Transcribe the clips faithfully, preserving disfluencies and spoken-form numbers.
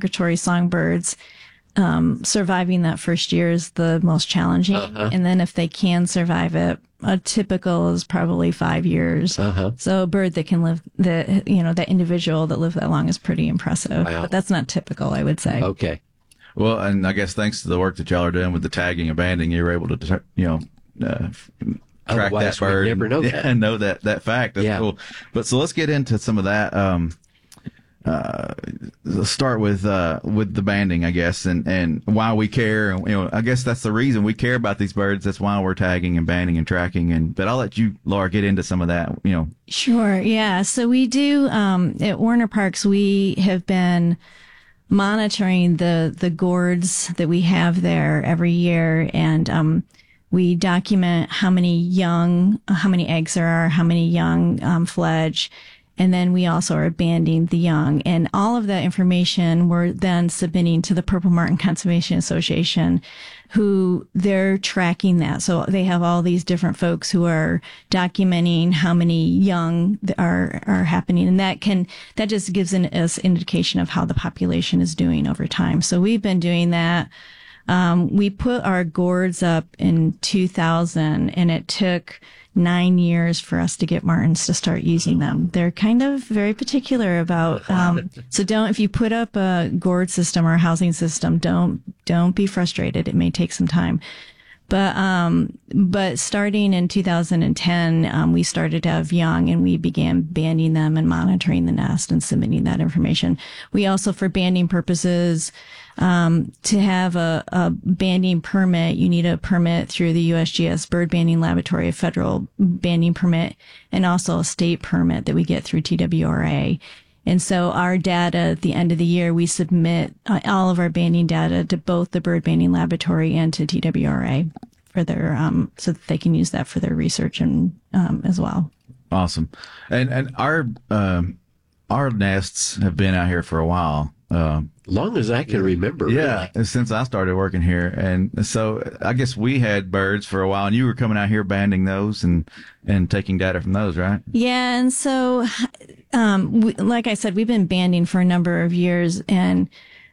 migratory songbirds, um, surviving that first year is the most challenging. Uh-huh. And then if they can survive it, a typical is probably five years. Uh-huh. So a bird that can live, that, you know, that individual that lived that long is pretty impressive. Wow. But that's not typical, I would say. Okay. Well, and I guess thanks to the work that y'all are doing with the tagging and banding, you were able to, you know, uh, track Otherwise, that bird. we'd never know that. And know that, that fact. That's yeah. cool. But so let's get into some of that. Um, uh, let's start with, uh, with the banding, I guess, and, and why we care. And, you know, I guess that's the reason we care about these birds. That's why we're tagging and banding and tracking. And, but I'll let you, Laura, get into some of that, you know. Sure. Yeah. So we do, um, at Warner Parks, we have been monitoring the, the gourds that we have there every year. And, um, we document how many young, how many eggs there are, how many young, um, fledge. And then we also are banding the young. And all of that information we're then submitting to the Purple Martin Conservation Association, who they're tracking that. So they have all these different folks who are documenting how many young are are happening. And that can, that just gives an us indication of how the population is doing over time. So we've been doing that. Um, we put our gourds up in two thousand, and it took nine years for us to get martins to start using them. They're kind of very particular about, um, so don't, if you put up a gourd system or a housing system, don't, don't be frustrated. It may take some time. But, um, but starting in two thousand ten, um, we started to have young, and we began banding them and monitoring the nest and submitting that information. We also, for banding purposes, um, to have a, a banding permit, you need a permit through the U S G S Bird Banding Laboratory, a federal banding permit, and also a state permit that we get through T W R A. And so our data at the end of the year, we submit uh, all of our banding data to both the Bird Banding Laboratory and to T W R A for their, um, so that they can use that for their research and, um, as well. Awesome. And, and our, um, our nests have been out here for a while. Um, long as I can remember. Yeah, really. Since I started working here. And so I guess we had birds for a while, and you were coming out here banding those and, and taking data from those, right? Yeah. And so, um, we, like I said, we've been banding for a number of years, and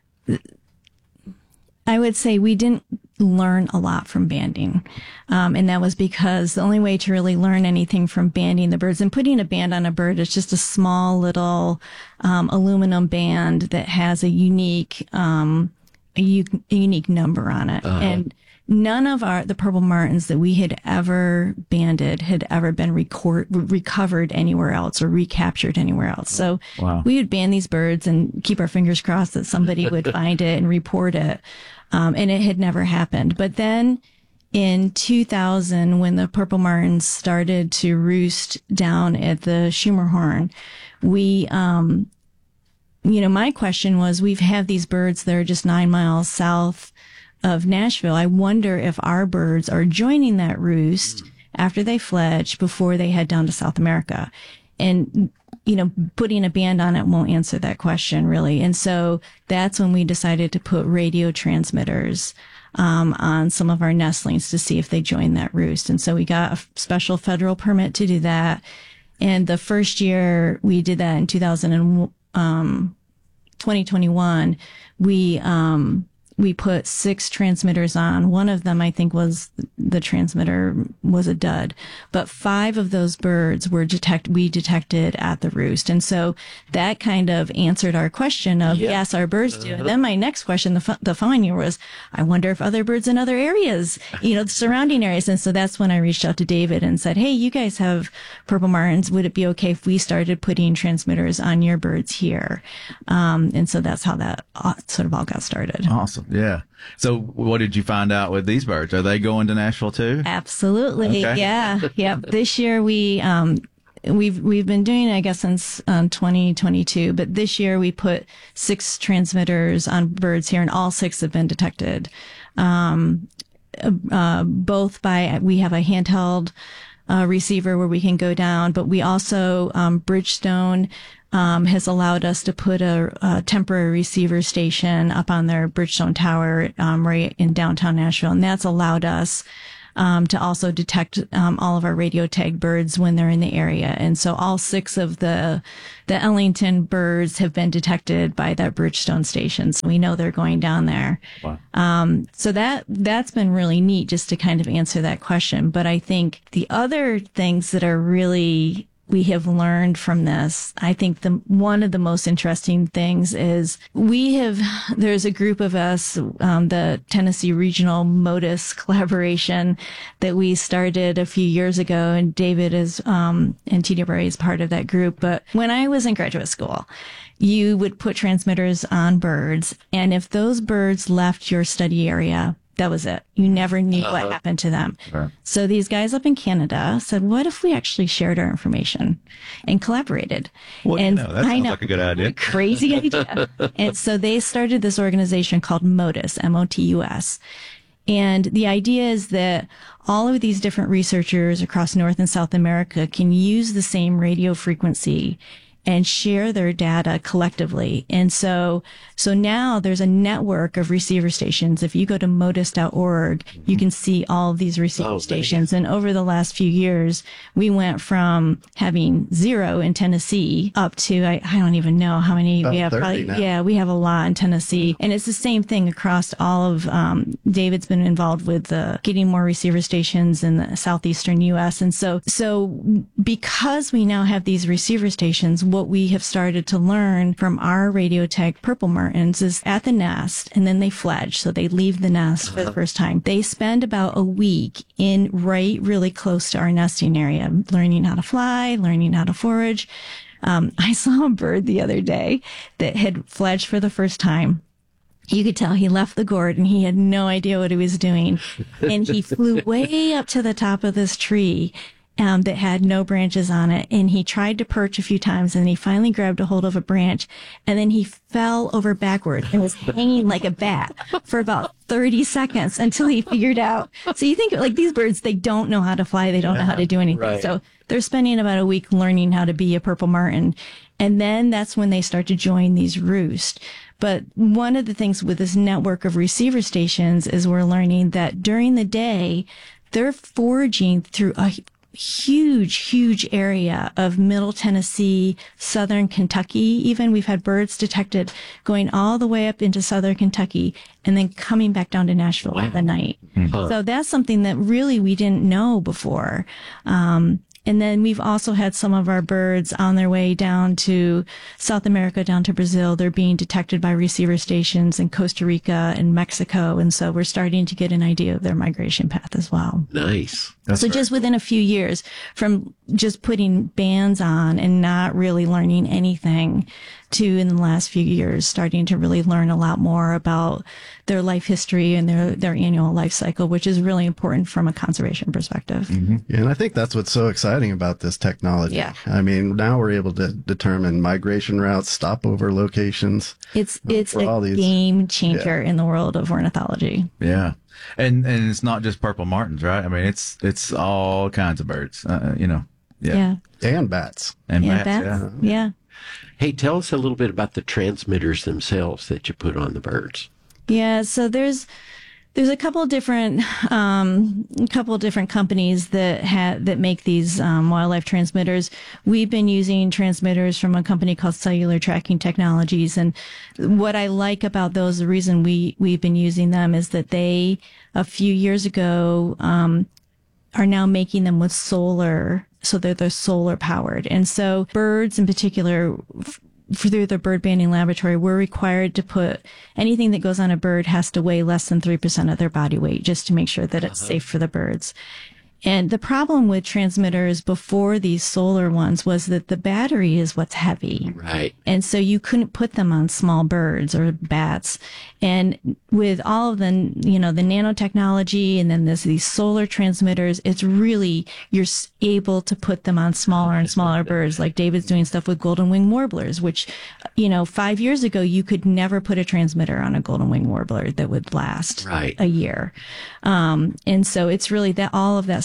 I would say we didn't learn a lot from banding. Um, and that was because the only way to really learn anything from banding the birds, and putting a band on a bird is just a small little, um, aluminum band that has a unique, um, a, u- a unique number on it. Uh-huh. And none of our, the purple martins that we had ever banded had ever been record, recovered anywhere else or recaptured anywhere else. So wow. we would band these birds and keep our fingers crossed that somebody would find it and report it. Um, and it had never happened. But then in two thousand, when the purple martins started to roost down at the Schumerhorn, we, um, you know, my question was, we've had these birds that are just nine miles south of Nashville. I wonder if our birds are joining that roost after they fledge before they head down to South America. And, you know, putting a band on it won't answer that question, really. And so that's when we decided to put radio transmitters um, on some of our nestlings to see if they join that roost. And so we got a special federal permit to do that. And the first year we did that in two thousand and, um, twenty twenty-one, we, um, we put six transmitters on. One of them, I think, was the transmitter was a dud, but five of those birds were detect, we detected at the roost. And so that kind of answered our question of, yeah. yes, our birds do. And then my next question, the, the following year was, I wonder if other birds in other areas, you know, the surrounding areas. And so that's when I reached out to David and said, hey, you guys have purple martins. Would it be okay if we started putting transmitters on your birds here? Um, and so that's how that sort of all got started. Awesome. Yeah. So what did you find out with these birds? Are they going to Nashville too? Absolutely. Okay. Yeah. Yep. This year we, um, we've, we've been doing it, I guess, since, um, twenty twenty-two, but this year we put six transmitters on birds here, and all six have been detected. Um, uh, both by, we have a handheld, uh, receiver where we can go down, but we also, um, Bridgestone, Um, has allowed us to put a, a temporary receiver station up on their Bridgestone Tower, um, right in downtown Nashville. And that's allowed us, um, to also detect um, all of our radio tag birds when they're in the area. And so all six of the the Ellington birds have been detected by that Bridgestone station. So we know they're going down there. Wow. Um, so that that's been really neat just to kind of answer that question. But I think the other things that are really we have learned from this, I think the one of the most interesting things is we have, there's a group of us, um, the Tennessee Regional MODIS collaboration that we started a few years ago, and David is, um, and T W R A is part of that group. But when I was in graduate school, you would put transmitters on birds, and if those birds left your study area, that was it. You never knew uh-huh. what happened to them. Right. So these guys up in Canada said, what if we actually shared our information and collaborated? Well, and you know, that sounds know, like a good idea. Crazy idea. And so they started this organization called MODIS, M O T U S. And the idea is that all of these different researchers across North and South America can use the same radio frequency and share their data collectively. And so, so now there's a network of receiver stations. If you go to modis dot org, you can see all of these receiver oh, stations. And over the last few years, we went from having zero in Tennessee up to, I, I don't even know how many About we have. Probably, now. Yeah, we have a lot in Tennessee. And it's the same thing across all of, um, David's been involved with uh, getting more receiver stations in the southeastern U S. And so, so because we now have these receiver stations, what we have started to learn from our radio tag purple martins is at the nest, and then they fledge. So they leave the nest for the first time. They spend about a week in right really close to our nesting area, learning how to fly, learning how to forage. Um, I saw a bird the other day that had fledged for the first time. You could tell he left the gourd and he had no idea what he was doing. And he flew way up to the top of this tree Um, that had no branches on it. And he tried to perch a few times, and he finally grabbed a hold of a branch, and then he fell over backward and was hanging like a bat for about thirty seconds until he figured out. So you think like these birds, they don't know how to fly. They don't yeah, know how to do anything. Right. So they're spending about a week learning how to be a purple martin. And then that's when they start to join these roosts. But one of the things with this network of receiver stations is we're learning that during the day, they're foraging through a huge, huge area of Middle Tennessee, Southern Kentucky. Even we've had birds detected going all the way up into Southern Kentucky and then coming back down to Nashville wow. at the night. Mm-hmm. So that's something that really we didn't know before. Um, And then we've also had some of our birds on their way down to South America, down to Brazil. They're being detected by receiver stations in Costa Rica and Mexico. And so we're starting to get an idea of their migration path as well. Nice. That's so just cool. Within a few years, from just putting bands on and not really learning anything, to in the last few years starting to really learn a lot more about their life history and their, their annual life cycle, which is really important from a conservation perspective. Mm-hmm. Yeah, and I think that's what's so exciting about this technology. Yeah. I mean, now we're able to determine migration routes, stopover locations. It's it's a these, game changer yeah. in the world of ornithology. Yeah. And and it's not just purple martins, right? I mean, it's it's all kinds of birds, uh, you know. Yeah. yeah. And bats. And yeah, bats, bats. yeah. Yeah. Hey, tell us a little bit about the transmitters themselves that you put on the birds. Yeah, so there's there's a couple different um, a couple different companies that ha- that make these um, wildlife transmitters. We've been using transmitters from a company called Cellular Tracking Technologies, and what I like about those, the reason we we've been using them is that they a few years ago um, are now making them with solar. So they're, they're solar powered. And so birds in particular, f- through the bird banding laboratory, we're required to put anything that goes on a bird has to weigh less than three percent of their body weight just to make sure that it's uh-huh. safe for the birds. And the problem with transmitters before these solar ones was that the battery is what's heavy. Right. And so you couldn't put them on small birds or bats. And with all of the, you know, the nanotechnology and then there's these solar transmitters, it's really, you're able to put them on smaller and smaller birds. Like David's doing stuff with golden wing warblers, which, you know, five years ago, you could never put a transmitter on a golden wing warbler that would last right. a year. Um, and so it's really that all of that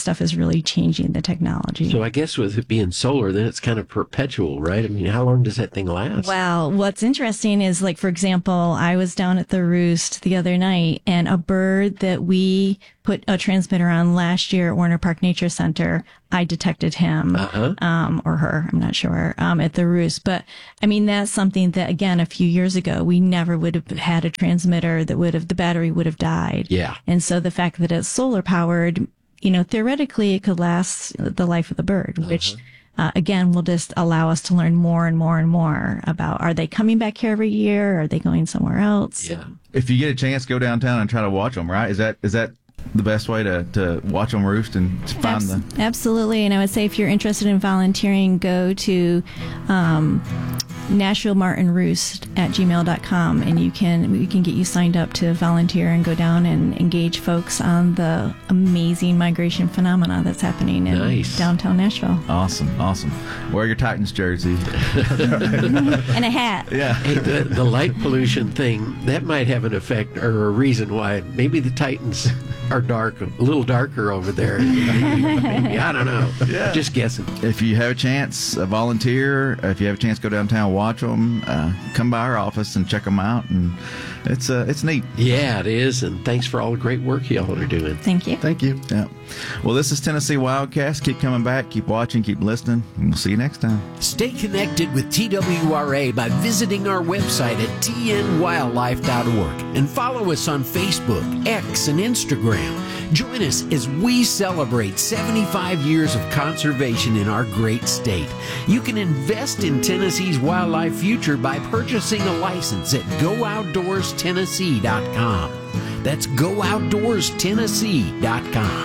stuff is really changing the technology. So I guess with it being solar, then it's kind of perpetual, right? I mean, how long does that thing last? Well, what's interesting is, like, for example, I was down at the Roost the other night, and a bird that we put a transmitter on last year at Warner Park Nature Center, I detected him, Uh-huh. um, or her, I'm not sure, um, at the Roost. But I mean, that's something that, again, a few years ago, we never would have had a transmitter that would have, the battery would have died. Yeah. And so the fact that it's solar powered, you know, theoretically it could last the life of the bird, which uh, again will just allow us to learn more and more and more about, are they coming back here every year? Are they going somewhere else? Yeah. If you get a chance, go downtown and try to watch them. Right? Is that is that the best way to, to watch them roost and find Abs- the? Absolutely. And I would say if you're interested in volunteering, go to um, Nashville Martin Roost at gmail dot com, and you can we can get you signed up to volunteer and go down and engage folks on the amazing migration phenomena that's happening in Nice. downtown Nashville. Awesome, awesome. Wear your Titans jersey. And a hat. Yeah. Hey, the, the light pollution thing, that might have an effect or a reason why maybe the Titans are dark, a little darker over there. Maybe, maybe, I don't know. Yeah. Just guessing. If you have a chance, uh, volunteer. If you have a chance, go downtown, watch them. Uh, come by our office and check them out, and it's uh, it's neat. Yeah, it is. And thanks for all the great work y'all are doing. Thank you. Thank you. Yeah. Well, this is Tennessee Wildcast. Keep coming back, keep watching, keep listening, and we'll see you next time. Stay connected with T W R A by visiting our website at t n wildlife dot org and follow us on Facebook, X, and Instagram. Join us as we celebrate seventy-five years of conservation in our great state. You can invest in Tennessee's wildlife future by purchasing a license at go outdoors tennessee dot com. That's go outdoors tennessee dot com.